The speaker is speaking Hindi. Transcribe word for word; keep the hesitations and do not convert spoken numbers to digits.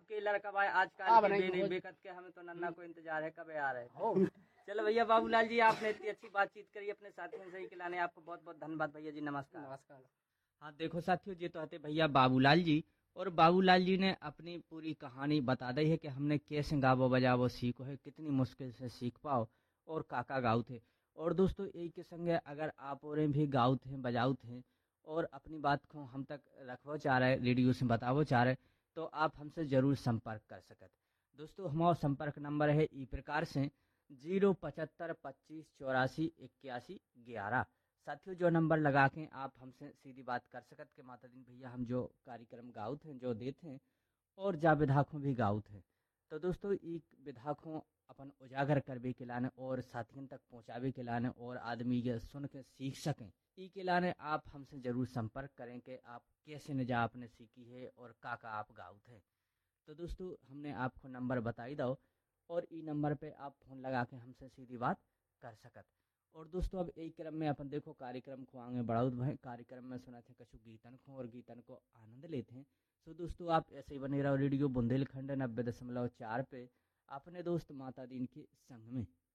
के लड़का भाई आजकल के बेने बेकत के हमें तो नन्ना को इंतजार है कब आ रहे हैं। चलो भैया बाबूलाल जी आपने इतनी अच्छी बातचीत करी अपने साथियों से खिलाने आपको बहुत बहुत धन्यवाद भैया जी। नमस्कार। नमस्कार। हाँ देखो साथियों जी तो आते भैया बाबूलाल जी और बाबूलाल जी ने अपनी पूरी कहानी बता दी है कि हमने कैसे गावो बजावो सीखो है, कितनी मुश्किल से सीख पाओ और काका गाँव थे। और दोस्तों यही के संगे अगर आप और भी गाँव थे बजाऊ थे और अपनी बात को हम तक रखवा चाह रहे रेडियो से बतावो चाह रहे तो आप हमसे ज़रूर संपर्क कर सकते। दोस्तों हमारा संपर्क नंबर है ई प्रकार से जीरो पचहत्तर पच्चीस चौरासी इक्यासी ग्यारह। साथियों जो नंबर लगा के आप हमसे सीधी बात कर सकते कि माता दिन भैया हम जो कार्यक्रम गाँव थे जो देते हैं और जा विधाखों भी गाँव थे। तो दोस्तों एक विधाखों अपन उजागर करवे के लाने और साथियों तक पहुँचावे के लाने और आदमी ये सुन के सीख सकें ई के लाने आप हमसे ज़रूर संपर्क करें कि आप कैसे नजा आपने सीखी है और का का आप गाँव थे। तो दोस्तों हमने आपको नंबर बताई दो और ई नंबर पे आप फ़ोन लगा के हमसे सीधी बात कर सकत। और दोस्तों अब एक क्रम में अपन देखो कार्यक्रम को आगे बढ़ाओ भाई कार्यक्रम में सुना थे कछु गीतन को और गीतन को आनंद लेते हैं। सो दोस्तों आप ऐसे ही बने रहो रेडियो बुंदेलखंड नब्बे दशमलव चार पे अपने दोस्त माता दीन के संग में।